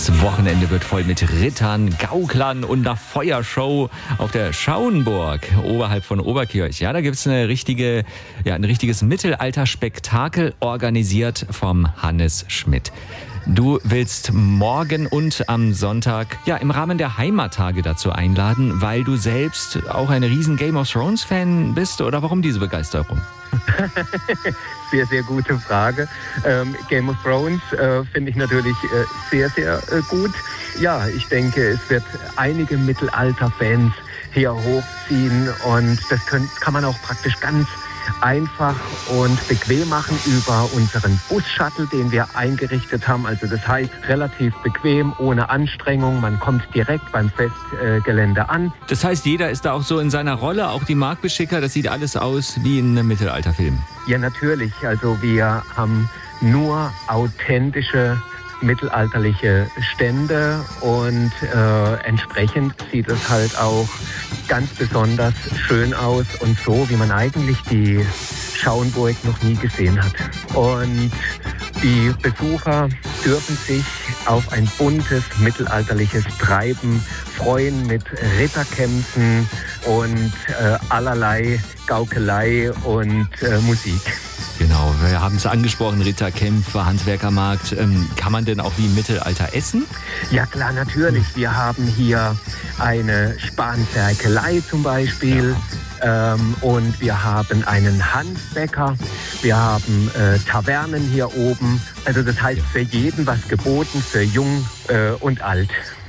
Das Wochenende wird voll mit Rittern, Gauklern und einer Feuershow auf der Schauenburg oberhalb von Oberkirch. Ja, da gibt es ein richtiges Mittelalterspektakel, organisiert vom Hannes Schmidt. Du willst morgen und am Sonntag im Rahmen der Heimattage dazu einladen, weil du selbst auch ein riesen Game of Thrones Fan bist, oder warum diese Begeisterung? Sehr, sehr gute Frage. Game of Thrones finde ich natürlich sehr, sehr gut. Ja, ich denke, es wird einige Mittelalter-Fans hier hochziehen und das kann man auch praktisch ganz einfach und bequem machen über unseren Bus-Shuttle, den wir eingerichtet haben. Also das heißt, relativ bequem, ohne Anstrengung. Man kommt direkt beim Festgelände an. Das heißt, jeder ist da auch so in seiner Rolle, auch die Marktbeschicker, das sieht alles aus wie in einem Mittelalterfilm. Ja, natürlich. Also wir haben nur authentische mittelalterliche Stände und entsprechend sieht es halt auch ganz besonders schön aus und so, wie man eigentlich die Schauenburg noch nie gesehen hat. Und die Besucher dürfen sich auf ein buntes mittelalterliches Treiben freuen mit Ritterkämpfen und allerlei Gaukelei und Musik. Genau, wir haben es angesprochen, Ritterkämpfe, Handwerkermarkt. Kann man denn auch wie im Mittelalter essen? Ja klar, natürlich. Wir haben hier eine Spanferkelei zum Beispiel. Ja. Und wir haben einen Handbäcker. Wir haben Tavernen hier oben. Also das heißt für jeden was geboten, für jung und alt.